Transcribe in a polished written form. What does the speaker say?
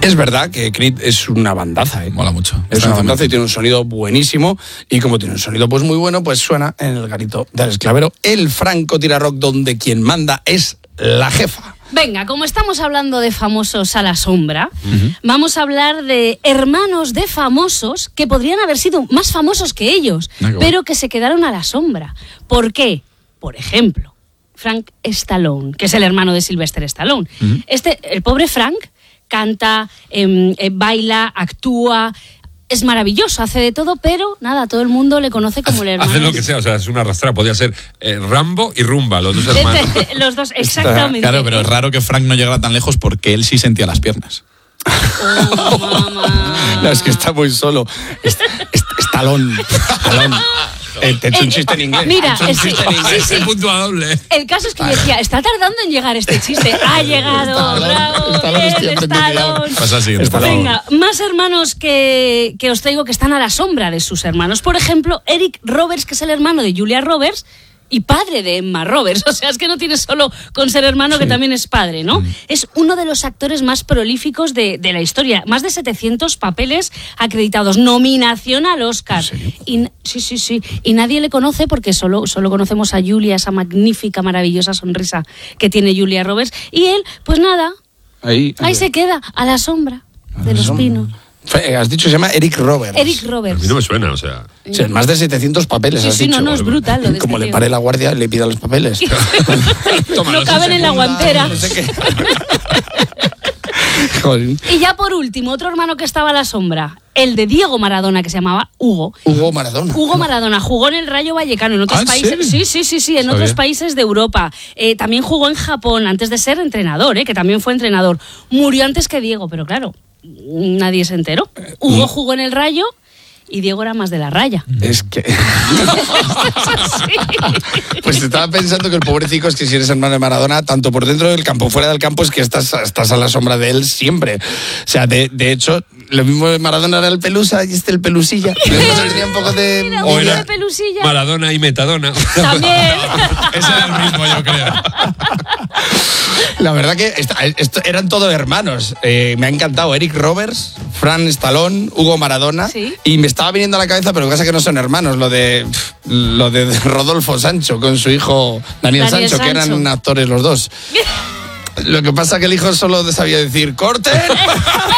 Es verdad que Creed es una bandaza, ¿eh? Mola mucho. Es una bandaza y tiene un sonido buenísimo. Y como tiene un sonido pues muy bueno, pues suena en el garito del Esclavero. El francotirador donde quien manda es la jefa. Venga, como estamos hablando de famosos a la sombra, vamos a hablar de hermanos de famosos que podrían haber sido más famosos que ellos, pero que se quedaron a la sombra. ¿Por qué? Por ejemplo, Frank Stallone, que es el hermano de Sylvester Stallone. El pobre Frank canta, baila, actúa, es maravilloso, hace de todo, pero nada, todo el mundo le conoce como el hermano. Hace lo que sea, o sea, es una arrastrada. Podría ser Rambo y Rumba, los dos hermanos. Los dos, exactamente. Claro, pero es raro que Frank no llegara tan lejos porque él sí sentía las piernas. Oh, mamá. No, es que está muy solo. Stallone. Te he hecho un chiste en inglés. Mira, sí. Punto doble. El caso es que yo decía, está tardando en llegar este chiste. Ha llegado, bravo, bien, Stallone. Pasa así. Venga, más hermanos que os traigo que están a la sombra de sus hermanos. Por ejemplo, Eric Roberts, que es el hermano de Julia Roberts y padre de Emma Roberts. O sea, es que no tiene solo con ser hermano, que también es padre, ¿no? Es uno de los actores más prolíficos de la historia. Más de 700 papeles acreditados. Nominación al Oscar. Sí. Y nadie le conoce porque solo conocemos a Julia, esa magnífica, maravillosa sonrisa que tiene Julia Roberts. Y él, pues nada, ahí se queda, a la sombra de los pinos. Has dicho que se llama Eric Roberts. Eric Roberts. A mí no me suena, o sea... Sí, más de 700 papeles, has dicho. No, es brutal lo de Como este le tío. pare la guardia, le pida los papeles. No caben en la guantera. No sé qué. Joder. Y ya por último, otro hermano que estaba a la sombra, el de Diego Maradona, que se llamaba Hugo. Hugo Maradona. Hugo Maradona jugó en el Rayo Vallecano, en otros países. Sí, en otros países de Europa. También jugó en Japón antes de ser entrenador, que también fue entrenador. Murió antes que Diego, pero claro, nadie se enteró. Hugo jugó en el Rayo y Diego era más de la raya. Es que... Pues estaba pensando que el pobrecito es que si eres hermano de Maradona, tanto por dentro del campo, fuera del campo, es que estás a la sombra de él siempre. O sea, de hecho, lo mismo de Maradona era el Pelusa y el Pelusilla. Tenía un poco de... Mira, O era de Pelusilla. Maradona y Metadona. También. Ese era el mismo, yo creo. La verdad que eran todos hermanos. Me ha encantado Eric Roberts, Frank Stallone, Hugo Maradona. ¿Sí? Y me estaba viniendo a la cabeza, pero lo que pasa es que no son hermanos, lo de Rodolfo Sancho con su hijo Daniel Sancho, que eran actores los dos. Lo que pasa es que el hijo solo sabía decir ¡corten!